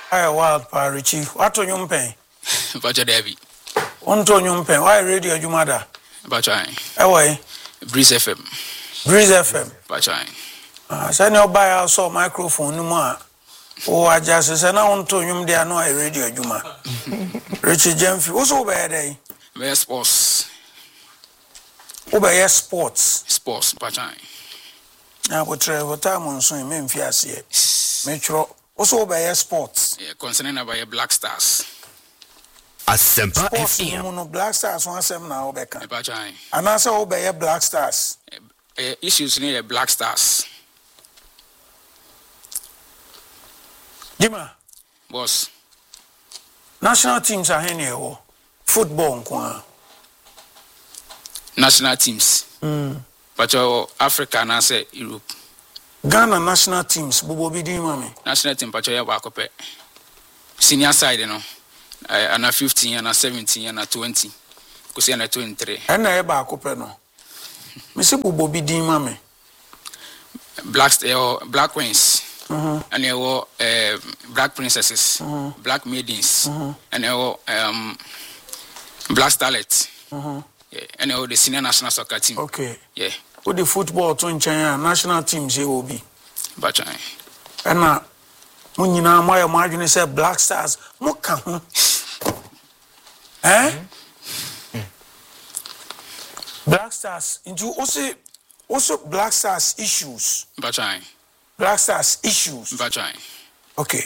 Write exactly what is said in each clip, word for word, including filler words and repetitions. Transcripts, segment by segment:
I wild parichi. What on your pen? Bacha Debbie. One to your pen. Why radio you mother? Bacha. Away. Breeze F M. Breeze F M. Bacha. Ah, send your buy also microphone no more. Oh, I just said now on to you there no radio you ma. Richie Jemfi. What's over there? Where sports. Over here sports. Sports, Bacha. Now we try what time on so in Memphis here. Metro. Also by sports. Yeah, concerning about Black Stars. Asempa F M. No Black Stars one seven now Becca. Bachai. And also by Black Stars. Uh, issues near Black Stars. Dima. Boss. National teams are here. Football nkwa. National teams. Mm. But Africa and I say Europe. Ghana national teams, Bobo Bidi Mami. National team, Pachoya Bakope. Senior side, you know. And a fifteen, and a seventeen, and a twenty. Because and a twenty-three. And I Bakope no. Mister Bobo Bidi Mami. Black uh, Black Queens. Uh-huh. And there were uh, Black Princesses, uh-huh. Black Maidens, uh-huh. and there were um, Black Starlets. Uh-huh. Yeah, and there were the senior national soccer team. Okay. Yeah. With the football to China national teams here will be. But and now when you know my imagine say Black Stars muka eh mm. Black Stars into also also Black Stars issues. But Black Stars issues. But okay.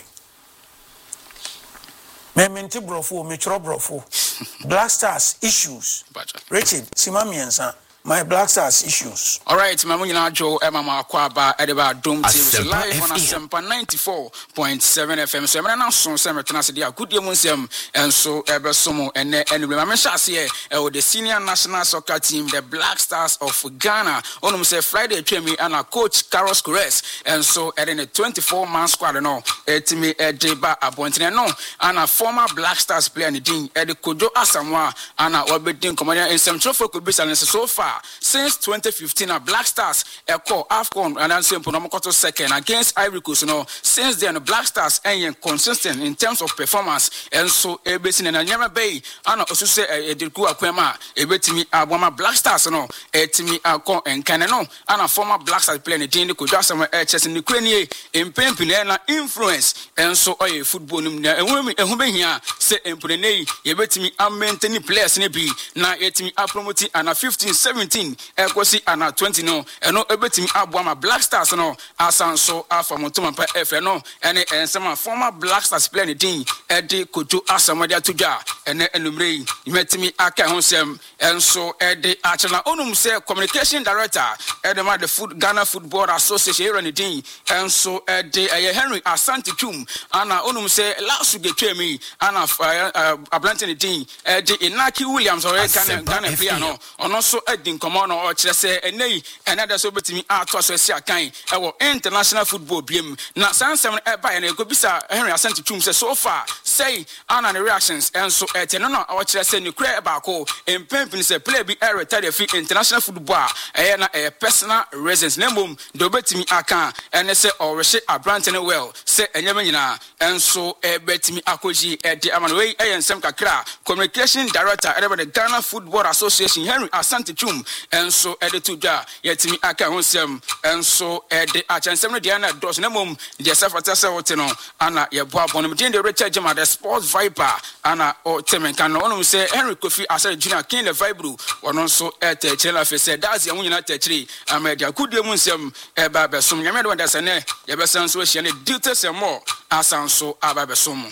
Me menti brofo me chro brofo. Black Stars issues. Richard Simamiensa. My Black Stars issues. All right, Mamuina Joe, Emma Makwaba, Edeba Dome T V live on Asempa ninety-four point seven F M. So I'm now so Semetranasia, good museum, and so Ebersomo, and and remember here, the senior national soccer team, the Black Stars of Ghana. On say Friday, Chemi and our coach Carlos Corres, and so at in a twenty-four man squad, no, Etimi Edeba Abontina, no, and a former Black Stars player, and the Dean, Eddie Kojo Asamoah, and our Obedin commander in some trophy could be so far. Since twenty fifteen, a Black Stars echo AFCON and then Ponomokoto second against Ivory Coast. You know, since then, the Black Stars are consistent in terms of performance. And so, a basin and a Nyama Bay, and also say a Dirku Aquema, a bit me a Wama Black Stars, no, a Timmy Alcon and Canano, and a former Black Stars player, the Dane could just some H in Ukraine, in Pimpinella influence, and so a football and women and women here say in Pune, a bit me a maintain players in a B, now eight me a promoting and a fifteen, seventeen. Ekosi ana twenty no eno ebetimi aboama Black Stars no asanso afa motoma pa F no ene ensema former Black Stars player ne din ede kojo asamade atudwa ene enumrei imetimi aka honsem enso ede achana onum se communication director ede ma the food Ghana Football Association here ne din enso ede eye Henry Asante Twum ana onum se last ge twemi ana ablante ne din ede Inaki Williams or Ghana Ghana player no ono so ede nkomo no or kire say enei enada so betimi ato so sia kan e wo international football biem na sansem e ba na go bisa Henry Asante Twum say so far say ana the reactions enso ete no no or kire say ne kura e ba ko empempin say play bi e retire fi international football e na e personal reasons na mom do betimi aka ene say or hye abrante ne well say enyema nyina enso e betimi akoji e de amana we e ensem kakra communication director e the Ghana Football Association Henry Asante Twum enso ede tudwa yetimi aka honsem enso ede achansem no dia na dos na mom dia safata se wote no ana ye boa bono de Richard Jama the sports viper ana o temenka no onum say Henry Kofi Asare Junior King the Vibru wono so ete chela fe say that's ya wunyina techiri amedia kudie mu nsem e ba besom nyame de wanda sene ye besan so hia ne duty sem more asanso aba besom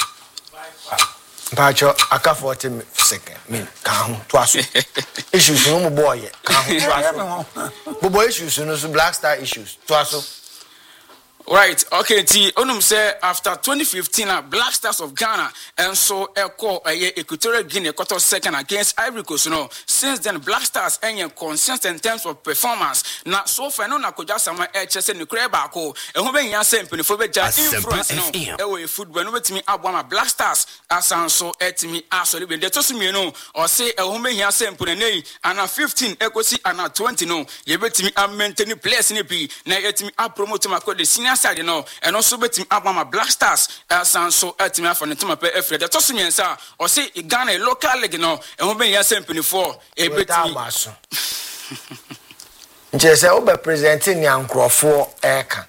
Pacho aka forty second mean kan to aso issues no mo boy kan to aso boy issues no so Black Star issues to aso. Right, okay, T. Onum say after twenty fifteen, uh, Black Stars of Ghana and so Echo a uh, Equatorial Guinea quarter second against Ivory Coast. You know, since then Black Stars are consistent in terms of performance. Now, so far, no, na koja sama H S N Nukreba ko. And when you say penifo ja influence, no, ewe football. No, bet me abwama Black Stars asanso etimi aso libe. De tosi me no, or say a home here say penene and a fifteen Echo si and a twenty no. You bet me a maintain players in the B. Na etimi a promote ma ko the senior Ghana side no and also betim Abama Black Stars san so ultimate for the team pe efre the toss miensa or say Ghana local league no and we be yasen for e betimi nje say obe presenting ni ankrofo eka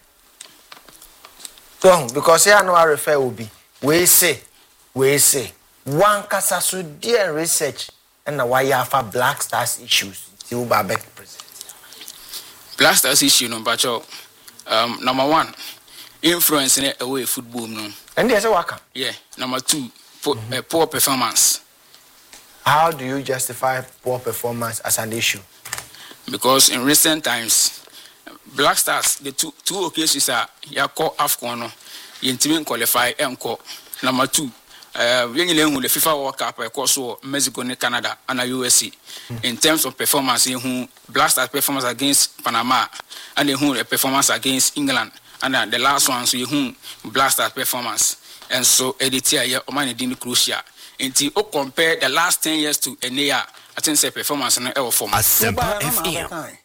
so because here no refer obi we say we say one kasa so dear research and na why afa Black Stars issues ti u ba be present Black Stars issue no bacho um number one influence in away football no and they say waka yeah number two poor, mm-hmm. uh, poor performance. How do you justify poor performance as an issue? Because in recent times Black Stars the two two occasions are ya call AFCON no yentimi qualify enko. Number two uh when you learn the FIFA World Cup course Mexico and Canada and U S A mm. in terms of performance in who Black Stars performance against Panama and who the performance against England and uh, the last one so who Black Stars performance and so edit here o man dey crucial until o compare the last ten years to a year I think say performance no e form Asempa F M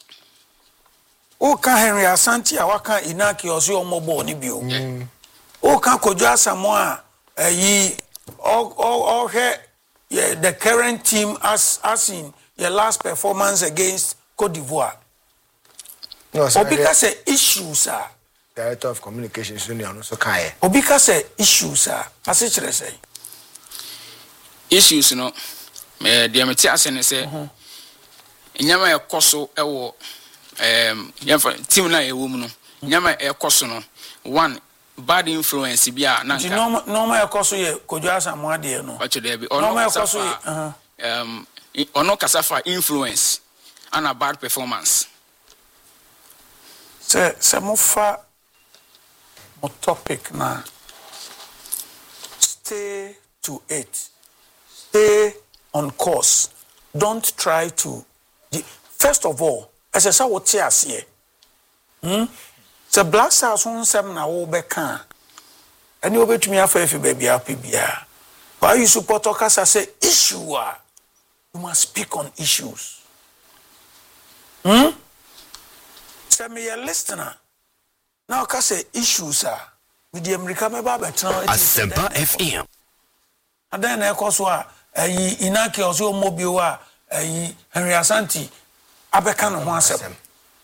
o ka Henry Asante a waka Inaki oso omobo ni bio o ka Kojo Asamoah ayi all all all here yeah, the current team as as in your last performance against Cote d'Ivoire no so because say issues are director of communications union so kai o because say issues are as it say issues no me dey me ti asene say nyama e koso e wo em team na e wo mu no nyama e koso no one bad influence bia na nka no no ma ekoso ye Kojo Asamoah de no wacho de bi ono ma ekoso um ono kasafa influence and a bad performance se se mo fa mo topic na stay to it, stay on course, don't try to first of all as I say what here hmm the Black Stars won seven na wo be kan any obetumi afa efi baby happy bia why you support okasa say issue ah you must speak on issues hmm say me a listener now okasa issues ah with the America me ba betra Asempa F M and then e koso a ayi Inaki oso mobile a ayi Henry Asante abeka no ho asem.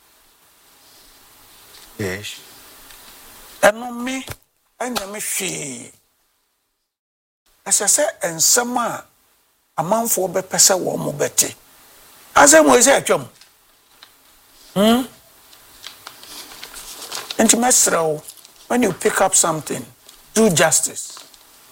Yes. Eno me anya me hwe. Asese ensema amanfo be pese wo mo beti. Asem we say atwam. Hmm? Intimate when you pick up something, do justice.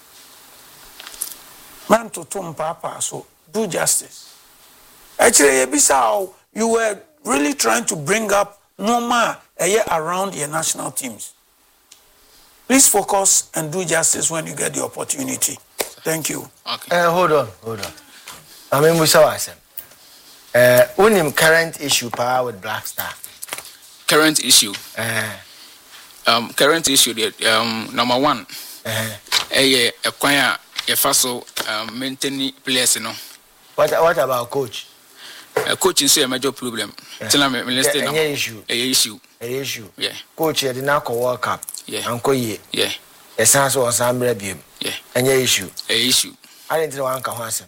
Man to tum papa so do justice. Actually, Ebisao, you were really trying to bring up normal around your national teams. Please focus and do justice when you get the opportunity. Thank you. Okay. Uh, hold on, hold on. I mean, we saw us. Uh, unim current issue power with Black Star. Current issue. Uh, um, current issue. Um, number one. Uh, a a choir a faso um maintaining players. No. What what about coach? Uh, coaching say a major problem. Yeah. Tell me, let's say Any issue. A issue. A issue. Yeah. Coach, you did not call World Cup. Yeah. Uncle ye. Yeah. A sense of some review. Yeah. Any issue. A issue. I didn't know Uncle Hansen.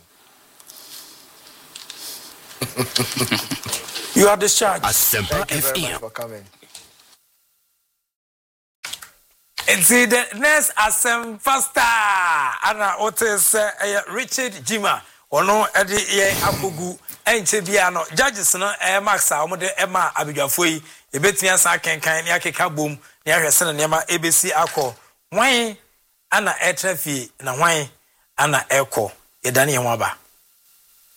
You are discharged. Asempa Thank you F very much M for coming. It's the next Asempa Star. Ana Otis Richard Jima. Ono edi ye akogu enche bia no judges no e max a omode e ma abidwafo yi ebetumi asa kenkan ne akeka bom ne ahwese ne nema ebesi akọ wan ana etrafie na wan ana ekọ yedane ye ho aba